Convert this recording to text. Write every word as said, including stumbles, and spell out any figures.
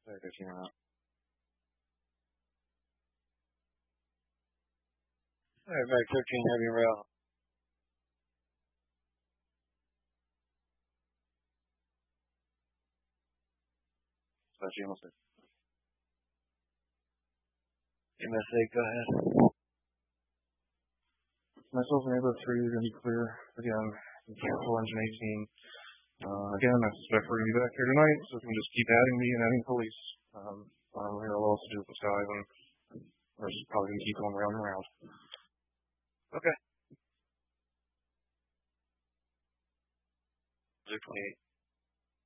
Sorry, fifteen out. Alright, back thirteen, heavy rail. That's you, almost. M S A, go ahead. Myself and Ava three are going to be clear. Again, full engine eighteen. Uh, again, I suspect we're going to be back here tonight, so we can just keep adding me and adding police. Um, I don't know what else to do with this guy, and we're just probably going to keep going round and round. Okay. twenty-eight.